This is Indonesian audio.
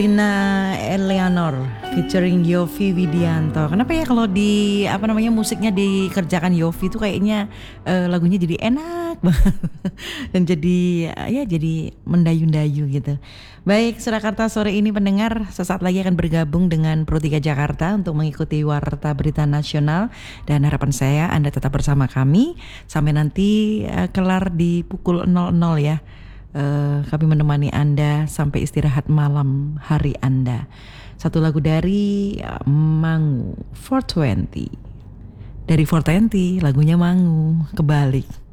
Lina Eleanor featuring Yovie Widianto. Kenapa ya kalau di musiknya dikerjakan Yovie itu kayaknya lagunya jadi enak banget dan jadi jadi mendayu-dayu gitu. Baik, Surakarta sore ini pendengar sesaat lagi akan bergabung dengan Pro 3 Jakarta untuk mengikuti Warta Berita Nasional, dan harapan saya Anda tetap bersama kami sampai nanti kelar di pukul 00 ya. Kami menemani Anda sampai istirahat malam hari Anda. Satu lagu dari Mangu 420. Dari 420 lagunya Mangu, kebalik.